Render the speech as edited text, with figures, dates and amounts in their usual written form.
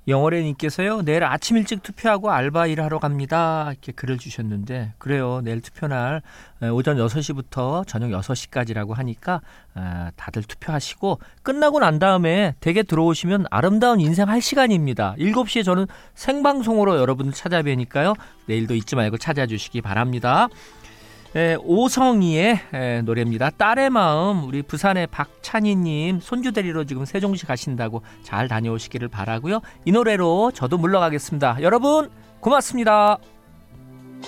영월애님께서요, 내일 아침 일찍 투표하고 알바 일하러 갑니다. 이렇게 글을 주셨는데, 그래요. 내일 투표날 오전 6시부터 저녁 6시까지라고 하니까 다들 투표하시고 끝나고 난 다음에 댁에 들어오시면 아름다운 인생 할 시간입니다. 7시에 저는 생방송으로 여러분을 찾아뵈니까요. 내일도 잊지 말고 찾아주시기 바랍니다. 오성희의 노래입니다. 딸의 마음. 우리 부산의 박찬희님 손주 데리러 지금 세종시 가신다고 잘 다녀오시기를 바라고요. 이 노래로 저도 물러가겠습니다. 여러분 고맙습니다.